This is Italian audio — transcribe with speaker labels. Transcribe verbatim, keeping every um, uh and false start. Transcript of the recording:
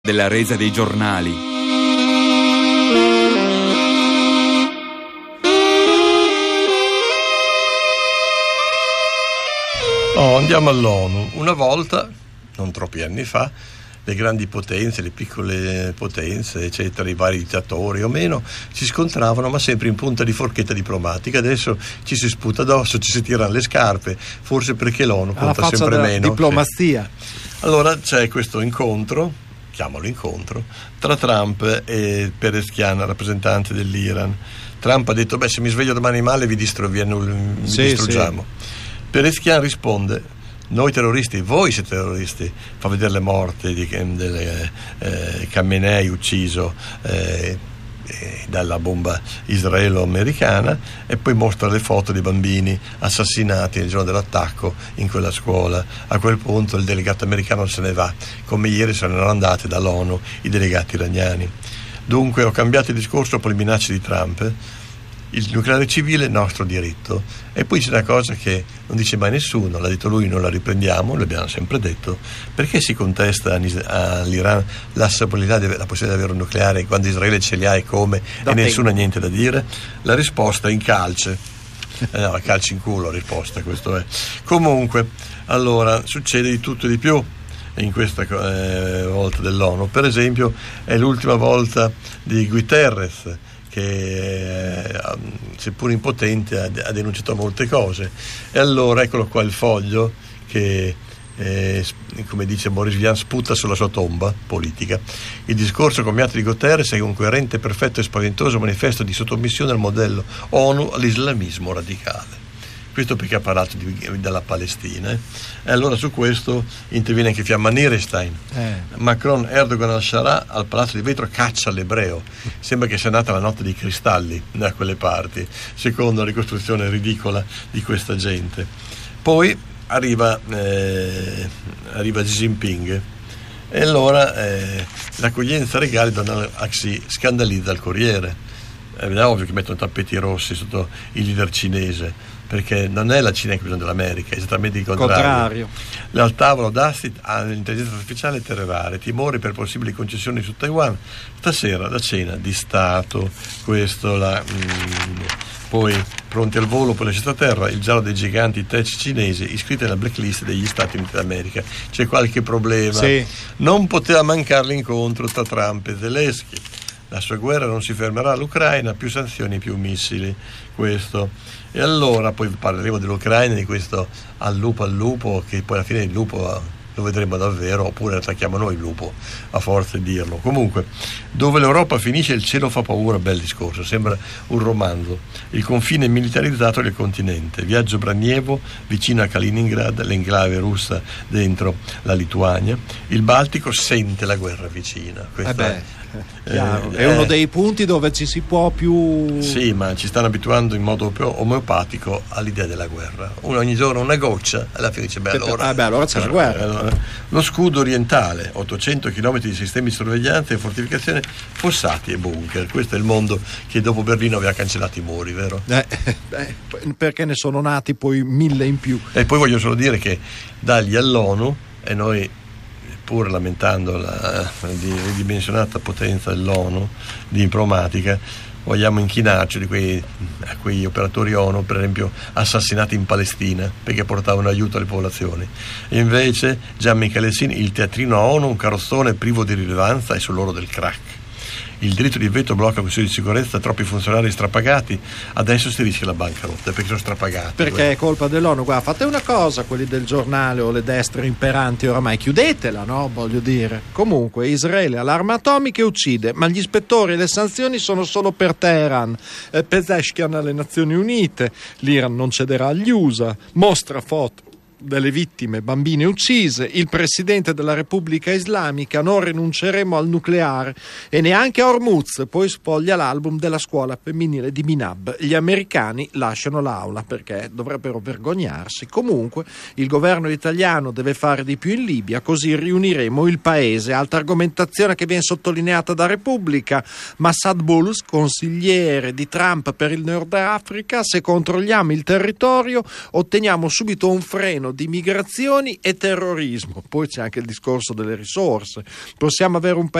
Speaker 1: della resa dei giornali.
Speaker 2: Oh, andiamo all'ONU. Una volta, non troppi anni fa, le grandi potenze, le piccole potenze, eccetera, i vari dittatori o meno, si scontravano, ma sempre in punta di forchetta diplomatica. Adesso ci si sputa addosso, ci si tirano le scarpe, forse perché l'ONU
Speaker 3: alla
Speaker 2: conta sempre meno.
Speaker 3: Diplomazia.
Speaker 2: Sì. Allora c'è questo incontro, chiamalo incontro, tra Trump e Pereschian, rappresentante dell'Iran. Trump ha detto: beh, se mi sveglio domani male vi, distru- vi, annull- vi
Speaker 3: sì,
Speaker 2: distruggiamo. Sì. Pereschian risponde: noi terroristi, voi siete terroristi. Fa vedere le morti di delle, eh, Khamenei ucciso eh, eh, dalla bomba israelo-americana, e poi mostra le foto dei bambini assassinati il giorno dell'attacco in quella scuola. A quel punto il delegato americano se ne va, come ieri se ne erano andati dall'ONU i delegati iraniani. Dunque ho cambiato il discorso per le minacce di Trump. Il nucleare civile è nostro diritto. E poi c'è una cosa che non dice mai nessuno, l'ha detto lui, non la riprendiamo, l'abbiamo sempre detto: perché si contesta all'Iran la possibilità di, la possibilità di avere un nucleare quando Israele ce li ha e come, da e nessuno ha niente da dire? La risposta è in calce. Eh, no, calci in culo la risposta, questo è. Comunque, allora, succede di tutto e di più in questa eh, volta dell'ONU. Per esempio è l'ultima volta di Guterres, che eh, seppur impotente ha, ha denunciato molte cose. E allora eccolo qua il foglio che eh, come dice Boris Vian, sputa sulla sua tomba politica. Il discorso commiato di Guterres è un coerente, perfetto e spaventoso manifesto di sottomissione al modello ONU all'islamismo radicale. Questo perché ha parlato di, della Palestina, eh? E allora su questo interviene anche Fiamma Nierestein. eh. Macron, Erdogan al-Shara al Palazzo di Vetro caccia l'ebreo. Sembra che sia nata la notte dei cristalli da quelle parti, secondo la ricostruzione ridicola di questa gente. Poi arriva eh, arriva Xi Jinping, e allora eh, l'accoglienza regale di Donald a Xi scandalizza il Corriere. È ovvio che mettono tappeti rossi sotto il leader cinese, perché non è la Cina che ha bisogno dell'America, è esattamente il contrario. contrario. Al tavolo d'asti all'intelligenza artificiale terrorare, timori per possibili concessioni su Taiwan. Stasera la cena di Stato, questo la mm, poi pronti al volo per l'extraterra, il giallo dei giganti tech cinesi iscritti nella blacklist degli Stati Uniti d'America. C'è qualche problema?
Speaker 3: Sì.
Speaker 2: Non poteva mancare l'incontro tra Trump e Zelensky. La sua guerra non si fermerà all'Ucraina, più sanzioni, più missili. Questo. E allora poi parleremo dell'Ucraina, di questo al lupo al lupo, che poi alla fine il lupo lo vedremo davvero, oppure attacchiamo noi il lupo a forza di dirlo. Comunque, dove l'Europa finisce il cielo fa paura, bel discorso, sembra un romanzo. Il confine militarizzato del continente, viaggio Branievo vicino a Kaliningrad, l'enclave russa dentro la Lituania, il Baltico sente la guerra vicina. Questa
Speaker 3: eh beh.
Speaker 2: è
Speaker 3: Chiaro,
Speaker 2: eh,
Speaker 3: è uno dei punti dove ci si può più.
Speaker 2: Sì, ma ci stanno abituando in modo omeopatico all'idea della guerra. Uno ogni giorno una goccia, alla fine dice: beh, allora,
Speaker 3: ah, beh, allora c'è la guerra.
Speaker 2: Allora, lo scudo orientale, ottocento chilometri di sistemi di sorveglianza e fortificazione, fossati e bunker. Questo è il mondo che dopo Berlino aveva cancellato i muri, vero?
Speaker 3: Eh, beh, perché ne sono nati poi mille in più.
Speaker 2: E poi voglio solo dire che dagli all'ONU, e noi, pur lamentando la ridimensionata potenza dell'ONU diplomatica, vogliamo inchinarci di quei, a quegli operatori ONU, per esempio assassinati in Palestina perché portavano aiuto alle popolazioni. E invece Gian Michelessin, il teatrino ONU, un carrozzone privo di rilevanza, è sull'oro del crack. Il diritto di veto blocca la questione di sicurezza, troppi funzionari strapagati, adesso si rischia la bancarotta perché sono strapagati.
Speaker 3: Perché quelli. È colpa dell'ONU. Guarda, fate una cosa, quelli del giornale o le destre imperanti oramai, chiudetela, no? Voglio dire. Comunque Israele ha l'arma atomica e uccide, ma gli ispettori e le sanzioni sono solo per Teheran. Eh, Pezeshkian alle Nazioni Unite, l'Iran non cederà agli U S A, mostra foto delle vittime bambine uccise, il presidente della Repubblica Islamica: non rinunceremo al nucleare e neanche a Hormuz, poi spoglia l'album della scuola femminile di Minab. Gli americani lasciano l'aula perché dovrebbero vergognarsi. Comunque il governo italiano deve fare di più in Libia, così riuniremo il paese. Altra argomentazione che viene sottolineata da Repubblica: Massad Bulls, consigliere di Trump per il Nord Africa: se controlliamo il territorio otteniamo subito un freno parlano di migrazioni e terrorismo. Poi c'è anche il discorso delle risorse. Possiamo avere un paese